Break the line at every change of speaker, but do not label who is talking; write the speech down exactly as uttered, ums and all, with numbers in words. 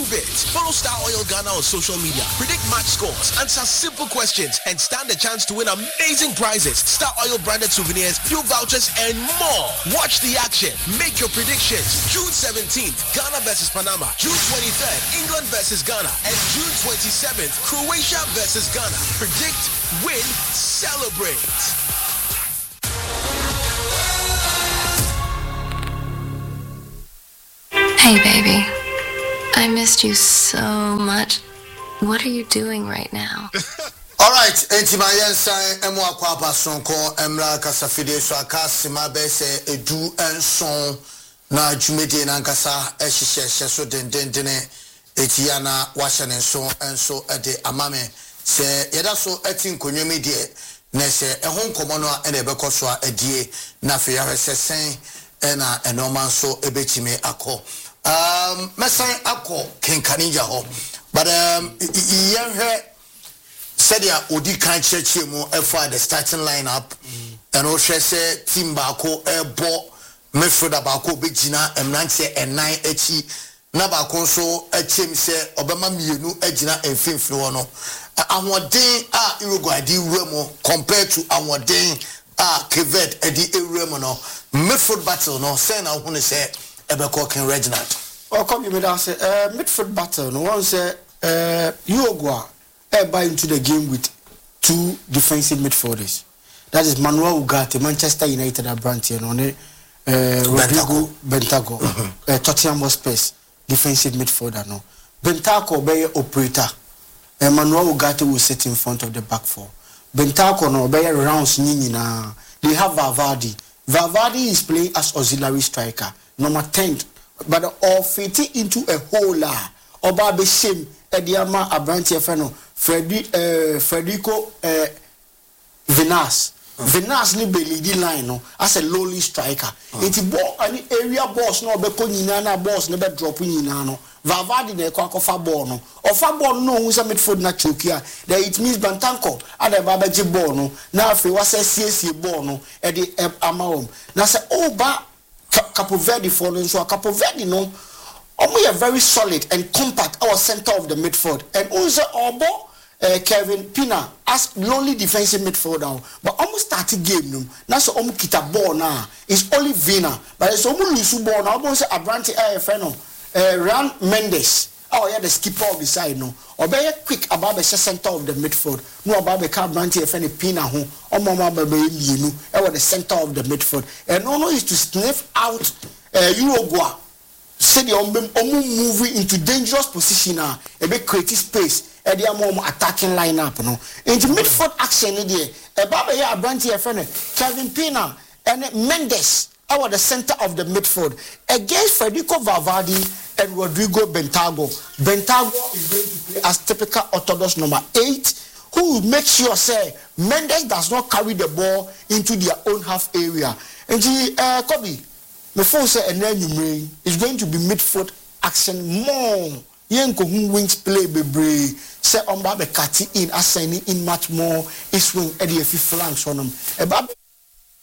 prove it. Follow Star Oil Ghana on social media. Predict match scores, answer simple questions, and stand a chance to win amazing prizes. Star Oil branded souvenirs, fuel vouchers, and more. Watch the action. Make your predictions. June seventeenth, Ghana versus Panama. June twenty-third, England versus Ghana. And June twenty-seventh, Croatia versus Ghana. Predict, win, celebrate.
Hey, baby. I missed you so much. What are you doing right now?
All right, enti ma yensan emu akwa pasonko emra kasafide so akasima be se edu enson na jumede na nkasa ehihye so dendendene eti ya na wahye ne so enso ede amame se yeda so eti nkonwemi de na se ehon komo no ene bekoso a edie na fe ya hwesesen ena enoma so ebetime akọ. Um, mesan akọ kenkanija ho, but um, yenhwe said ya odi kan cheche mu for the starting lineup, mm. and o say team bako ebo midfielder bako begina emnantie ennan echi na bako so echem se obema mienu egina emfimfini wono ahoden a Uruguay di wremo compared to ahoden a Kevet edi ewremo no midfield battle no say na hu ne say Ebeko King Reginald.
Oh, come you made us say uh, midfield battle. No one say uh, Uruguay buy into the game with two defensive midfielders. That is Manuel Ugarte, Manchester United at Branty, and uh, Rodrigo Bentancur, mm-hmm. uh, Tottenham Hotspur defensive midfielder. No, Bentancur be operator. Uh, Manuel Ugarte will sit in front of the back four. Bentancur no be rounds nini na. They have Valverde. Valverde is playing as auxiliary striker. Number ten, but all fitting into a hole la. Oba be shame Ediama Abranti Feno, Freddy uh Federico uh Vinas. Mm. Vinas ni be leading line no as a lowly striker. Mm. It's ball any area boss no be ko nyina na boss no be drop nyina no. Valverde na ko akofa ball no. Ofa ball no hu say midfield na chokia. Then it means Bentancur ada baba ji ball no. Na afi wa say siesie ball no e de amawom. Na say oba Capo Verde following so Capo Verde no omo very solid and compact our center of the midfield and also obo uh, Kevin Pina as lonely defensive midfielder but almost started game no na so omo kita ball na is only Vina but it's omo lose ball na omo say Abranti eh friend no uh, Ran Mendes oh yeah the skipper of the side no obey quick about the center of the midfield no about the Abranti eh friend Pina ho omo ma ba be lienu e was the center of the midfield and no no is to sniff out uh, Uruguay say the omo moving into dangerous position now e be create space e dey am attacking lineup no into midfield action there e ba be ya Abranti e friend Kevin Pina and Mendes our the center of the midfield against Federico Valverde and Rodrigo Bentancur. Bentancur is going to play as typical orthodox number eight who will make sure say Mendes does not carry the ball into their own half area. And the uh, Kobe before say and then you is going to be midfield action more. Yenko who wings play bebre say on Babe Kati in assigning in much more is swing at the flanks on them.